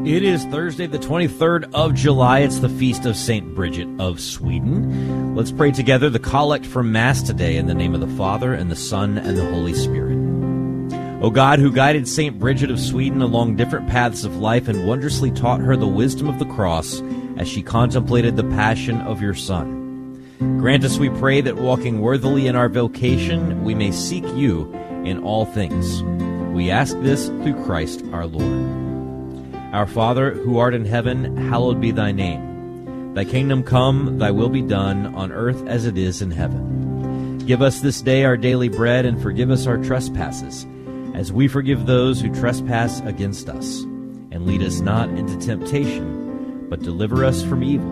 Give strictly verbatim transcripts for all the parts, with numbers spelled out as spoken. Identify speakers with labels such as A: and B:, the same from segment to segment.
A: It is Thursday, the twenty-third of July. It's the feast of Saint Bridget of Sweden. Let's pray together the collect for Mass today in the name of the Father, and the Son, and the Holy Spirit. O God, who guided Saint Bridget of Sweden along different paths of life and wondrously taught her the wisdom of the cross as she contemplated the passion of your Son, grant us, we pray, that walking worthily in our vocation, we may seek you in all things. We ask this through Christ our Lord. Our Father, who art in heaven, hallowed be thy name. Thy kingdom come, thy will be done, on earth as it is in heaven. Give us this day our daily bread, and forgive us our trespasses, as we forgive those who trespass against us. And lead us not into temptation, but deliver us from evil.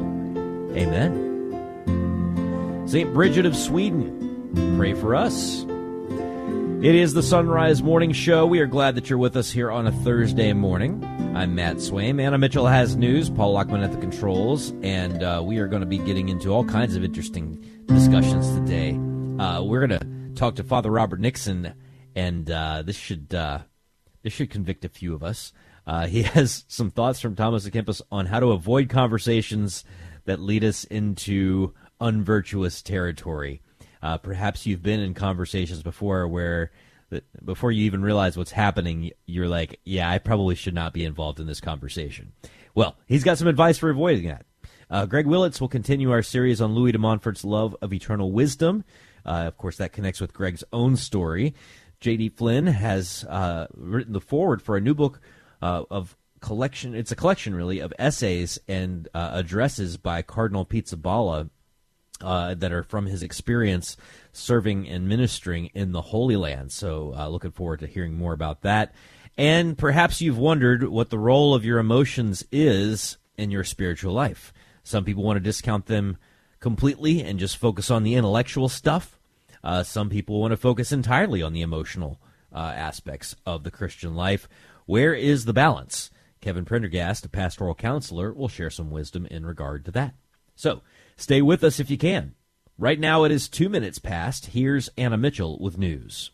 A: Amen. Saint Bridget of Sweden, pray for us. It is the Sunrise Morning Show. We are glad that you're with us here on a Thursday morning. I'm Matt Swaim. Anna Mitchell has news. Paul Lockman at the controls. And uh, we are going to be getting into all kinds of interesting discussions today. Uh, we're going to talk to Father Robert Nixon, and uh, this should uh, this should convict a few of us. Uh, he has some thoughts from Thomas à Kempis on how to avoid conversations that lead us into unvirtuous territory. Uh, perhaps you've been in conversations before where the, before you even realize what's happening, you're like, yeah, I probably should not be involved in this conversation. Well, he's got some advice for avoiding that. Uh, Greg Willits will continue our series on Louis de Montfort's love of eternal wisdom. Uh, of course, that connects with Greg's own story. J D. Flynn has uh, written the foreword for a new book uh, of collection. It's a collection, really, of essays and uh, addresses by Cardinal Pizzaballa, Uh, that are from his experience serving and ministering in the Holy Land. So uh, looking forward to hearing more about that. And perhaps you've wondered what the role of your emotions is in your spiritual life. Some people want to discount them completely and just focus on the intellectual stuff. Uh, some people want to focus entirely on the emotional uh, aspects of the Christian life. Where is the balance? Kevin Prendergast, a pastoral counselor, will share some wisdom in regard to that. So, stay with us if you can. Right now it is two minutes past. Here's Anna Mitchell with news.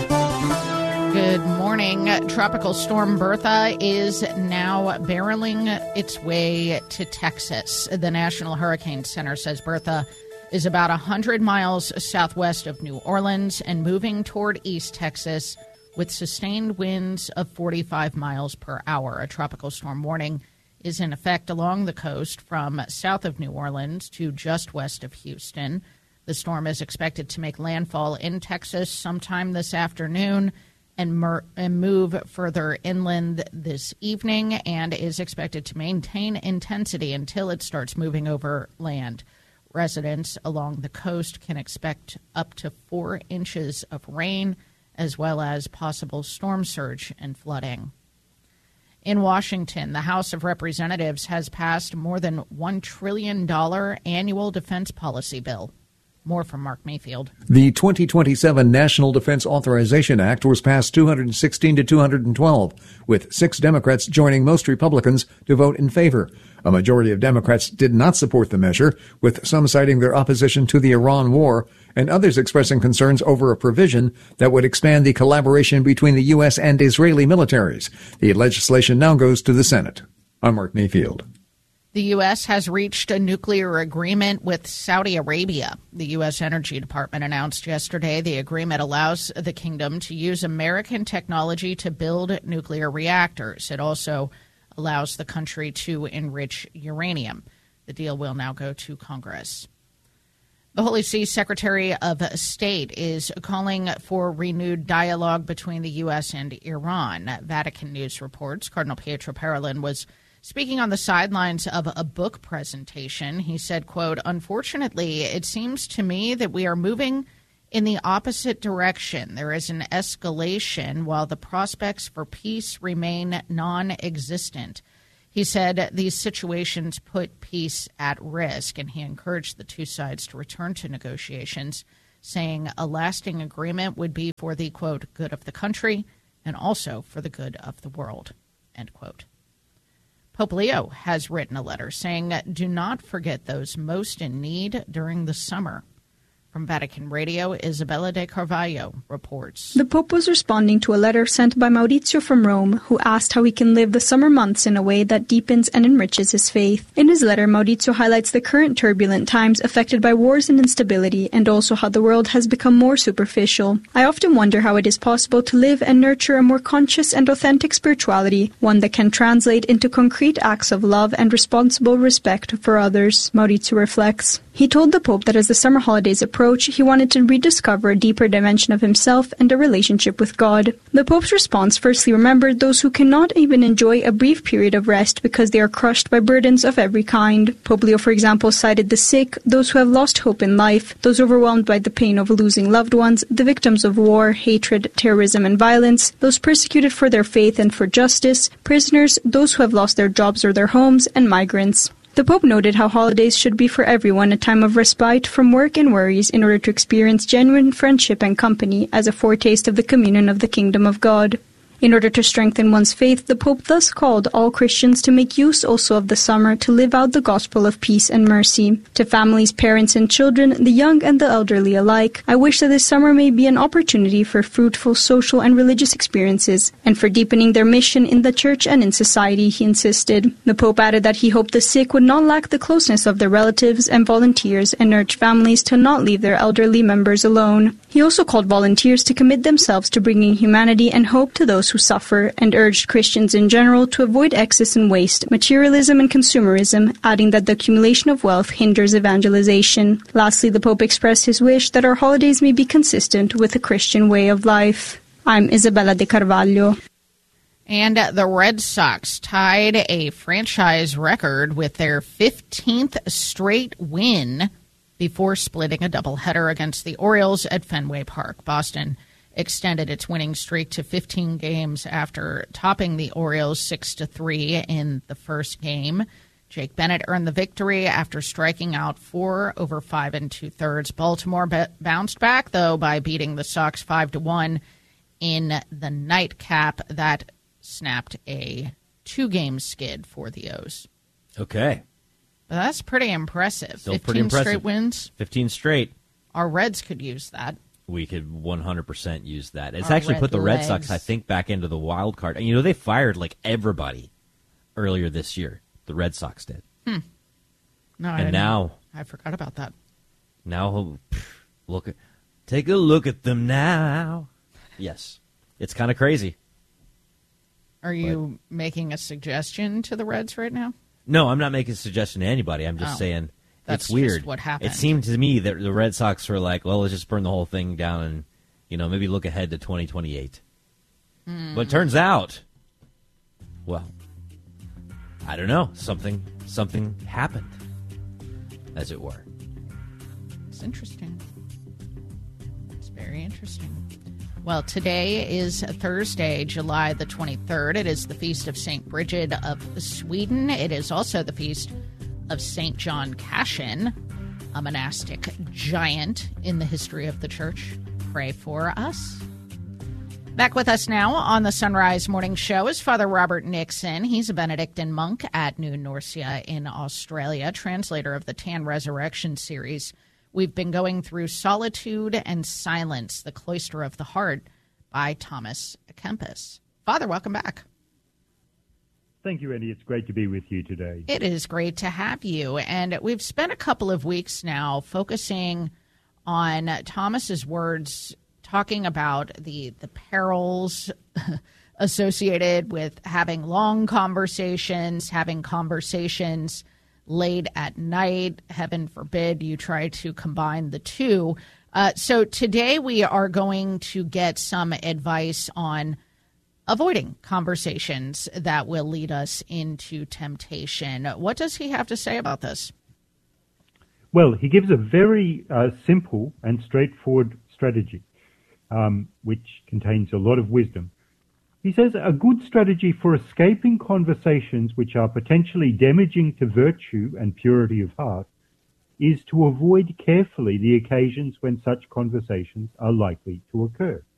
B: Good morning. Tropical storm Bertha is now barreling its way to Texas. The National Hurricane Center says Bertha is about one hundred miles southwest of New Orleans and moving toward East Texas with sustained winds of forty-five miles per hour. A tropical storm warning is in effect along the coast from south of New Orleans to just west of Houston. The storm is expected to make landfall in Texas sometime this afternoon and, mer- and move further inland this evening, and is expected to maintain intensity until it starts moving over land. Residents along the coast can expect up to four inches of rain, as well as possible storm surge and flooding. In Washington, the House of Representatives has passed more than one trillion dollars annual defense policy bill. More from Mark Mayfield.
C: The twenty twenty-seven National Defense Authorization Act was passed two hundred sixteen to two hundred twelve, with six Democrats joining most Republicans to vote in favor. A majority of Democrats did not support the measure, with some citing their opposition to the Iran war and others expressing concerns over a provision that would expand the collaboration between the U S and Israeli militaries. The legislation now goes to the Senate. I'm Mark Mayfield.
B: The U S has reached a nuclear agreement with Saudi Arabia. The U S Energy Department announced yesterday the agreement allows the kingdom to use American technology to build nuclear reactors. It also allows the country to enrich uranium. The deal will now go to Congress. The Holy See Secretary of State is calling for renewed dialogue between the U S and Iran. Vatican News reports Cardinal Pietro Parolin was speaking on the sidelines of a book presentation. He said, quote, "Unfortunately, it seems to me that we are moving in the opposite direction. There is an escalation while the prospects for peace remain non-existent." He said these situations put peace at risk, and he encouraged the two sides to return to negotiations, saying a lasting agreement would be for the, quote, good of the country and also for the good of the world, end quote. Pope Leo has written a letter saying, "Do not forget those most in need during the summer." From Vatican Radio, Isabella de Carvalho reports.
D: The Pope was responding to a letter sent by Maurizio from Rome, who asked how he can live the summer months in a way that deepens and enriches his faith. In his letter, Maurizio highlights the current turbulent times affected by wars and instability, and also how the world has become more superficial. I often wonder how it is possible to live and nurture a more conscious and authentic spirituality, one that can translate into concrete acts of love and responsible respect for others, Maurizio reflects. He told the Pope that as the summer holidays approach, he wanted to rediscover a deeper dimension of himself and a relationship with God. The Pope's response firstly remembered those who cannot even enjoy a brief period of rest because they are crushed by burdens of every kind. Pope Leo, for example, cited the sick, those who have lost hope in life, those overwhelmed by the pain of losing loved ones, the victims of war, hatred, terrorism, and violence, those persecuted for their faith and for justice, prisoners, those who have lost their jobs or their homes, and migrants. The Pope noted how holidays should be for everyone a time of respite from work and worries in order to experience genuine friendship and company as a foretaste of the communion of the kingdom of God. In order to strengthen one's faith, the Pope thus called all Christians to make use also of the summer to live out the gospel of peace and mercy. To families, parents, and children, the young and the elderly alike, I wish that this summer may be an opportunity for fruitful social and religious experiences, and for deepening their mission in the Church and in society, he insisted. The Pope added that he hoped the sick would not lack the closeness of their relatives and volunteers, and urged families to not leave their elderly members alone. He also called volunteers to commit themselves to bringing humanity and hope to those who suffer, and urged Christians in general to avoid excess and waste, materialism and consumerism, adding that the accumulation of wealth hinders evangelization. Lastly, the Pope expressed his wish that our holidays may be consistent with the Christian way of life. I'm Isabella de Carvalho.
B: And the Red Sox tied a franchise record with their fifteenth straight win before splitting a doubleheader against the Orioles at Fenway Park. Boston extended its winning streak to fifteen games after topping the Orioles six to three in the first game. Jake Bennett earned the victory after striking out four over five and two-thirds. Baltimore b- bounced back, though, by beating the Sox five to one in the nightcap. That snapped a two-game skid for the O's.
A: Okay.
B: But that's pretty impressive.
A: Still
B: fifteen
A: pretty impressive.
B: Straight wins.
A: fifteen straight.
B: Our Reds could use that.
A: We could one hundred percent use that. It's
B: Our
A: actually
B: red
A: put the Red
B: legs.
A: Sox, I think, back into the wild card. And, you know, they fired, like, everybody earlier this year. The Red Sox did.
B: Hmm. No, I
A: And
B: didn't.
A: now,
B: I forgot about that.
A: now, pff, look at, take a look at them now. Yes. It's kind of crazy.
B: Are you making a suggestion to the Reds right now?
A: No, I'm not making a suggestion to anybody. I'm just
B: Oh,
A: saying
B: that's
A: it's weird.
B: just what happened.
A: It seemed to me that the Red Sox were like, well, let's just burn the whole thing down and, you know, maybe look ahead to twenty twenty-eight.
B: Mm.
A: But it turns out, well, I don't know. Something, something happened, as it were.
B: It's interesting. It's very interesting. Well, today is Thursday, July the twenty-third. It is the feast of Saint Bridget of Sweden. It is also the feast of Saint John Cassian, a monastic giant in the history of the church. Pray for us. Back with us now on the Sunrise Morning Show is Father Robert Nixon. He's a Benedictine monk at New Norcia in Australia, translator of the Tan Resurrection series. We've been going through Solitude and Silence, the Cloister of the Heart by Thomas à Kempis. Father, welcome back.
E: Thank you, Andy. It's great to be with you today.
B: It is great to have you. And we've spent a couple of weeks now focusing on Thomas's words, talking about the, the perils associated with having long conversations, having conversations late at night. Heaven forbid you try to combine the two. Uh, so today we are going to get some advice on avoiding conversations that will lead us into temptation. What does he have to say about this?
E: Well, he gives a very uh, simple and straightforward strategy, um, which contains a lot of wisdom. He says a good strategy for escaping conversations which are potentially damaging to virtue and purity of heart is to avoid carefully the occasions when such conversations are likely to occur.